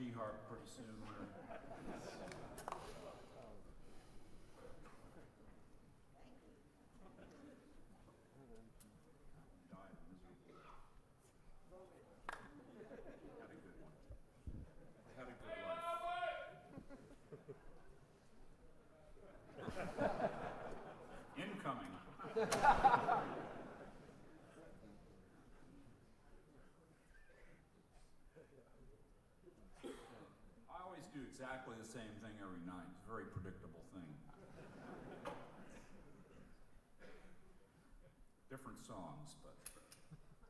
G-harp pretty soon. Died miserably. Had a good one. They had a good life. Incoming. I always do exactly the same thing every night. It's a very predictable thing. Different songs, but